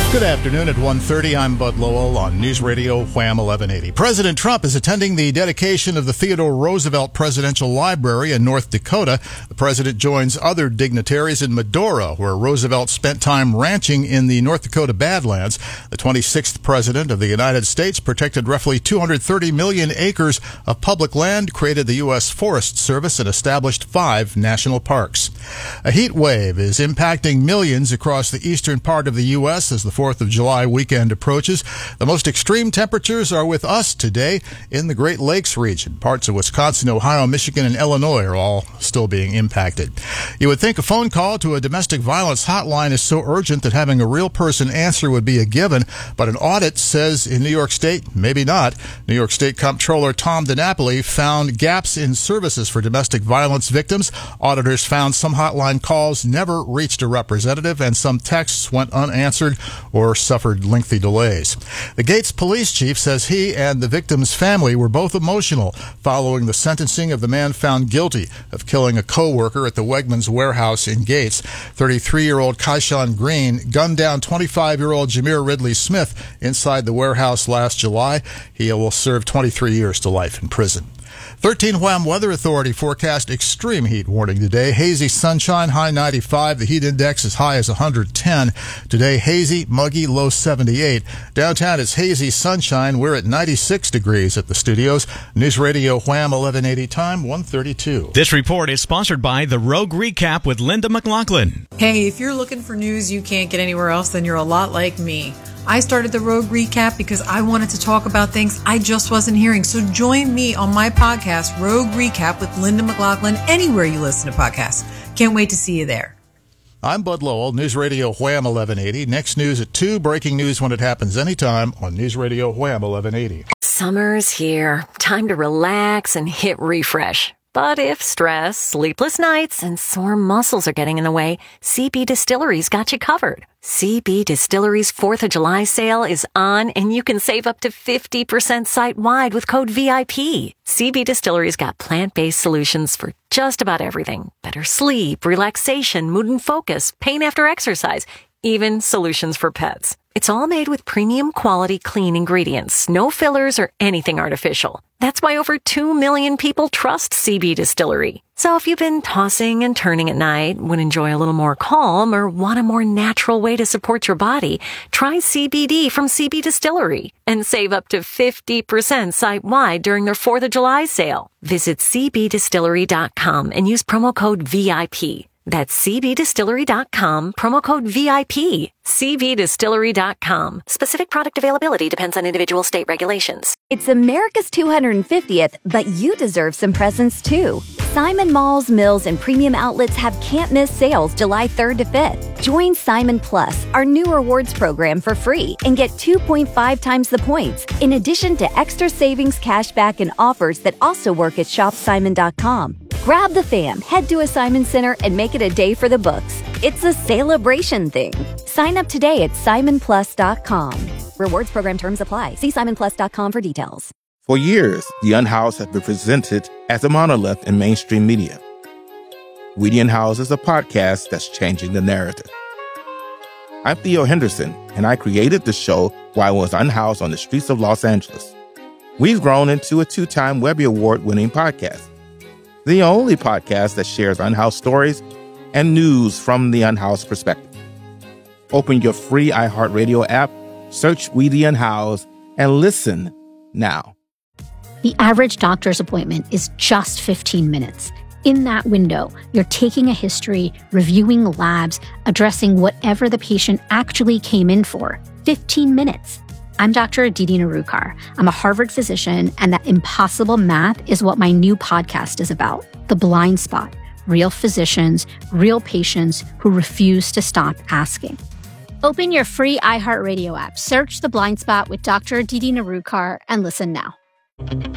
Good afternoon at 1:30. I'm Bud Lowell on News Radio Wham 1180. President Trump is attending the dedication of the Theodore Roosevelt Presidential Library in North Dakota. The president joins other dignitaries in Medora, where Roosevelt spent time ranching in the North Dakota Badlands. The 26th president of the United States protected roughly 230 million acres of public land, created the U.S. Forest Service, and established 5 national parks. A heat wave is impacting millions across the eastern part of the U.S. as the 4th of July weekend approaches. The most extreme temperatures are with us today in the Great Lakes region. Parts of Wisconsin, Ohio, Michigan, and Illinois are all still being impacted. You would think a phone call to a domestic violence hotline is so urgent that having a real person answer would be a given, but an audit says in New York State, maybe not. New York State Comptroller Tom DiNapoli found gaps in services for domestic violence victims. Auditors found some hotline calls never reached a representative, and some texts went unanswered or suffered lengthy delays. The Gates police chief says he and the victim's family were both emotional following the sentencing of the man found guilty of killing a co-worker at the Wegmans warehouse in Gates. 33-year-old Kyshawn Green gunned down 25-year-old Jameer Ridley Smith inside the warehouse last July. He will serve 23 years to life in prison. 13 Wham Weather Authority forecast extreme heat warning today. Hazy sunshine, high 95. The heat index as high as 110. Today, hazy, muggy, low 78. Downtown, it's hazy sunshine. We're at 96 degrees at the studios. News Radio Wham 1180 time, 1:32. This report is sponsored by The Rogue Recap with Linda McLaughlin. Hey, if you're looking for news you can't get anywhere else, then you're a lot like me. I started the Rogue Recap because I wanted to talk about things I just wasn't hearing. So join me on my podcast, Rogue Recap with Linda McLaughlin, anywhere you listen to podcasts. Can't wait to see you there. I'm Bud Lowell, News Radio Wham 1180. Next news at 2, breaking news when it happens anytime on News Radio Wham 1180. Summer's here. Time to relax and hit refresh. But if stress, sleepless nights, and sore muscles are getting in the way, CB Distillery's got you covered. CB Distillery's 4th of July sale is on, and you can save up to 50% site-wide with code VIP. CB Distillery's got plant-based solutions for just about everything. Better sleep, relaxation, mood and focus, pain after exercise, even solutions for pets. It's all made with premium quality clean ingredients, no fillers or anything artificial. That's why over 2 million people trust CB Distillery. So if you've been tossing and turning at night, would enjoy a little more calm, or want a more natural way to support your body, try CBD from CB Distillery and save up to 50% site-wide during their 4th of July sale. Visit cbdistillery.com and use promo code VIP. That's cbdistillery.com, promo code VIP. cbdistillery.com. Specific product availability depends on individual state regulations. It's America's 250th, but you deserve some presents too. Simon Malls, Mills, and premium outlets have can't-miss sales July 3rd to 5th. Join Simon Plus, our new rewards program, for free and get 2.5 times the points, in addition to extra savings, cashback, and offers that also work at shopsimon.com. Grab the fam, head to a Simon Center, and make it a day for the books. It's a celebration thing. Sign up today at simonplus.com. Rewards program terms apply. See simonplus.com for details. For years, the Unhoused have been presented as a monolith in mainstream media. We the Unhoused is a podcast that's changing the narrative. I'm Theo Henderson, and I created the show while I was unhoused on the streets of Los Angeles. We've grown into a 2-time Webby Award-winning podcast. The only podcast that shares unhoused stories and news from the unhoused perspective. Open your free iHeartRadio app, search We the Unhoused, and listen now. The average doctor's appointment is just 15 minutes. In that window, you're taking a history, reviewing labs, addressing whatever the patient actually came in for. 15 minutes. I'm Dr. Aditi Narukar. I'm a Harvard physician, and that impossible math is what my new podcast is about. The Blind Spot. Real physicians, real patients who refuse to stop asking. Open your free iHeartRadio app, search The Blind Spot with Dr. Aditi Narukar, and listen now.